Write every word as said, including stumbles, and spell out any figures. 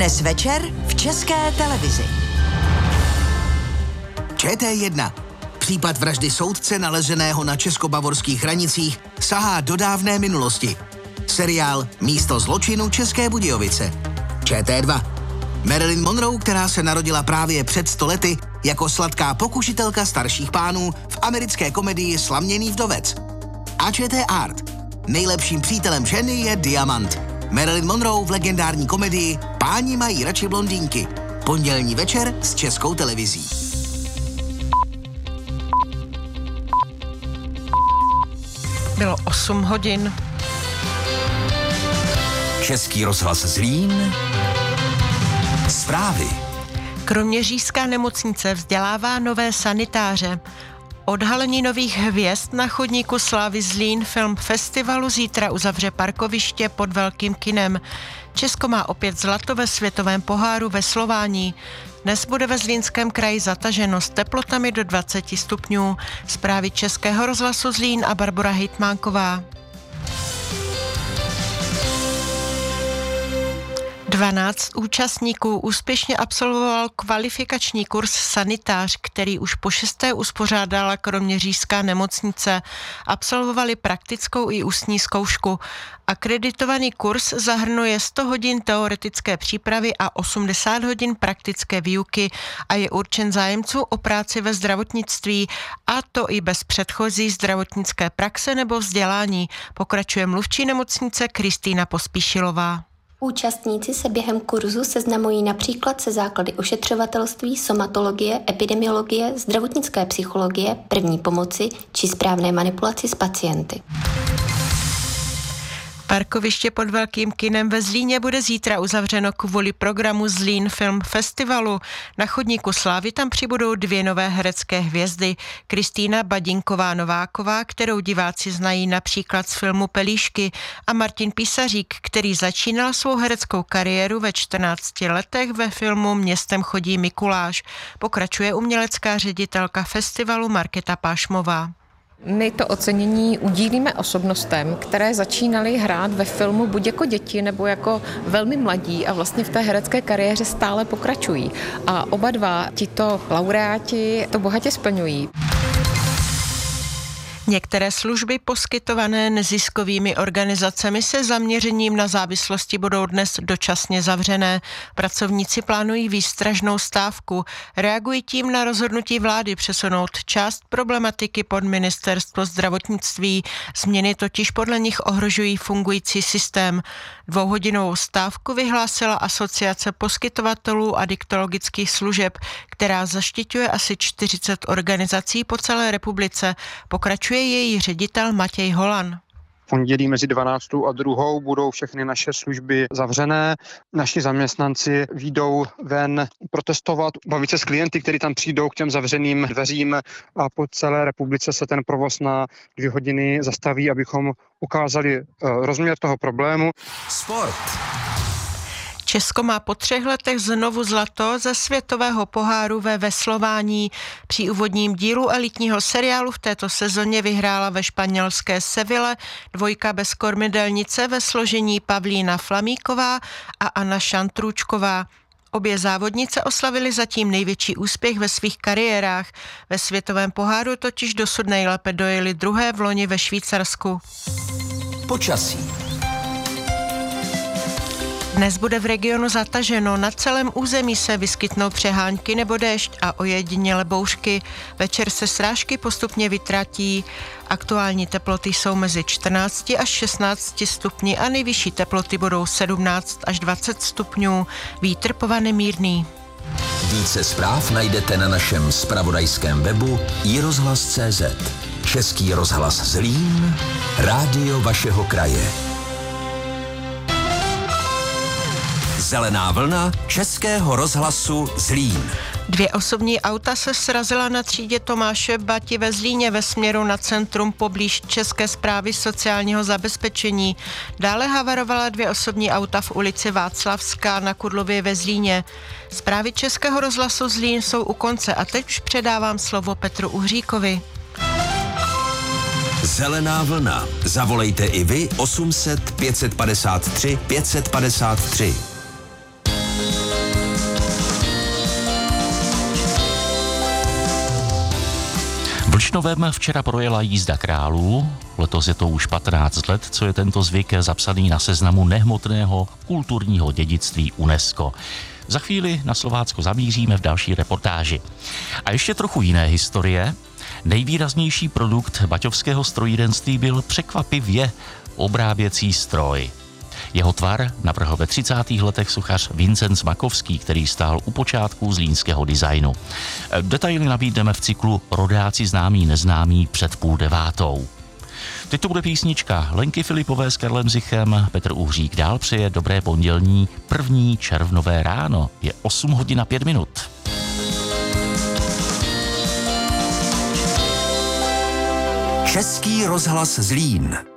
Dnes večer v České televizi. Č T jedna. Případ vraždy soudce nalezeného na česko-bavorských hranicích sahá do dávné minulosti. Seriál Místo zločinu České Budějovice. Č T dva. Marilyn Monroe, která se narodila právě před sto lety jako sladká pokušitelka starších pánů v americké komedii Slaměný vdovec. A Č T Art. Nejlepším přítelem ženy je diamant. Marilyn Monroe v legendární komedii Páni mají radši blondýnky. Pondělní večer s Českou televizí. Bylo osm hodin. Český rozhlas Zlín. Zprávy. Kroměřížská nemocnice vzdělává nové sanitáře. Odhalení nových hvězd na chodníku slávy Zlín Film Festivalu zítra uzavře parkoviště pod Velkým kinem. Česko má opět zlato ve světovém poháru veslování. Dnes bude ve Zlínském kraji zataženo s teplotami do dvacet stupňů. Zprávy Českého rozhlasu Zlín a Barbora Hejtmánková. dvanáct účastníků úspěšně absolvoval kvalifikační kurz sanitář, který už po šesté uspořádala kroměřížská nemocnice. Absolvovali praktickou i ústní zkoušku. Akreditovaný kurz zahrnuje sto hodin teoretické přípravy a osmdesát hodin praktické výuky a je určen zájemců o práci ve zdravotnictví, a to i bez předchozí zdravotnické praxe nebo vzdělání, pokračuje mluvčí nemocnice Kristýna Pospíšilová. Účastníci se během kurzu seznamují například se základy ošetřovatelství, somatologie, epidemiologie, zdravotnické psychologie, první pomoci či správné manipulaci s pacienty. Parkoviště pod Velkým kinem ve Zlíně bude zítra uzavřeno kvůli programu Zlín Film Festivalu. Na chodníku slávy tam přibudou dvě nové herecké hvězdy. Kristýna Badinková-Nováková, kterou diváci znají například z filmu Pelíšky, a Martin Písařík, který začínal svou hereckou kariéru ve čtrnácti letech ve filmu Městem chodí Mikuláš. Pokračuje umělecká ředitelka festivalu Markéta Pášmová. My to ocenění udílíme osobnostem, které začínaly hrát ve filmu buď jako děti nebo jako velmi mladí a vlastně v té herecké kariéře stále pokračují. A oba dva tito laureáti to bohatě splňují. Některé služby poskytované neziskovými organizacemi se zaměřením na závislosti budou dnes dočasně zavřené. Pracovníci plánují výstražnou stávku. Reagují tím na rozhodnutí vlády přesunout část problematiky pod ministerstvo zdravotnictví. Změny totiž podle nich ohrožují fungující systém. Dvouhodinovou stávku vyhlásila Asociace poskytovatelů adiktologických služeb, která zaštiťuje asi čtyřicet organizací po celé republice. Pokračuje její ředitel Matěj Holan. V pondělí mezi dvanáctou a druhou budou všechny naše služby zavřené. Naši zaměstnanci vyjdou ven protestovat, bavit se s klienty, kteří tam přijdou k těm zavřeným dveřím, a po celé republice se ten provoz na dvě hodiny zastaví, abychom ukázali uh, rozměr toho problému. Sport. Česko má po třech letech znovu zlato ze světového poháru ve veslování. Při úvodním dílu elitního seriálu v této sezóně vyhrála ve španělské Seville dvojka bez kormidelnice ve složení Pavlína Flamíková a Anna Šantrůčková. Obě závodnice oslavily zatím největší úspěch ve svých kariérách. Ve světovém poháru totiž dosud nejlépe dojeli druhé v loni ve Švýcarsku. Počasí. Dnes bude v regionu zataženo, na celém území se vyskytnou přehánky nebo déšť a ojedinělé bouřky. Večer se srážky postupně vytratí. Aktuální teploty jsou mezi čtrnácti až šestnácti stupni a nejvyšší teploty budou sedmnáct až dvacet stupňů. Vítr povane mírný. Více zpráv najdete na našem zpravodajském webu i rozhlas tečka cé zet. Český rozhlas Zlín, rádio vašeho kraje. Zelená vlna Českého rozhlasu Zlín. Dvě osobní auta se srazila na třídě Tomáše Bati ve Zlíně ve směru na centrum poblíž České správy sociálního zabezpečení. Dále havarovala dvě osobní auta v ulici Václavská na Kudlově ve Zlíně. Zprávy Českého rozhlasu Zlín jsou u konce a teď už předávám slovo Petru Uhříkovi. Zelená vlna. Zavolejte i vy osm set pět set padesát tři pět set padesát tři. Tršnovem včera projela jízda králů, letos je to už patnáct let, co je tento zvyk zapsaný na seznamu nehmotného kulturního dědictví UNESCO. Za chvíli na Slovácko zamíříme v další reportáži. A ještě trochu jiné historie. Nejvýraznější produkt baťovského strojírenství byl překvapivě obráběcí stroj. Jeho tvar navrhl ve třicátých letech sochař Vincenc Makovský, který stál u počátků zlínského designu. Detaily nabídneme v cyklu Rodáci známí neznámí před půl devátou. Teď to bude písnička Lenky Filipové s Karlem Zichem. Petr Uhřík dál přeje dobré pondělní první červnové ráno. Je osm hodin a pět minut. Český rozhlas Zlín.